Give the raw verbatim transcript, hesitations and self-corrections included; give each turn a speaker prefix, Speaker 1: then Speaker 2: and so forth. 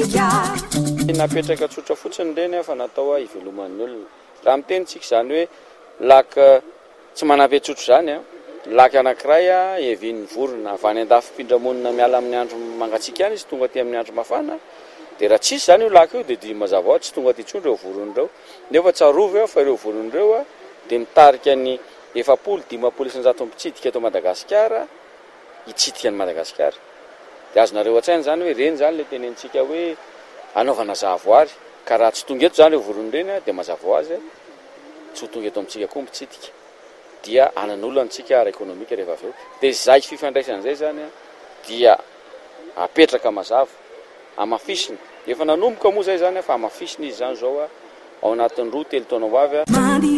Speaker 1: napetraka tsotra fotsiny reny fa natao iveloman'ny olona raha mitenitsika zany hoe laka tsy manampy tsotro zany a laka anankiray a evin'ny vorona avy any andafim-pindramonina miala amin'ny andro mangatsiaka any izy tonga aty amin'ny andro mafana dia raha tsisy zany io laka io dia dia mazava ho azy tsy tonga aty intsony ireo voron'ireo nefa tsarovy eo fa ireo voron'ireo a dia mitarika ny efapolo dimapolo isanjato mpitsidika eto Madagasikara hitsidika ny Madagasikara dia azonareo an-tsaina zany hoe reny zany le tenentsika hoe anaovana zavoary ka raha tsy tonga eto zany ireo voron'ireny a dia mazava ho azy tsy ho tonga eto amintsika koa mitsidika dia anan'olona antsika ara ekonomika rehefa avy eo dia izay fifandraisan'izay zany a dia apetraka mazava amafisina efa nanomboka moa zay zany fa amafisina izy zany zao a ao anatin'ny roa telo taona ho avy a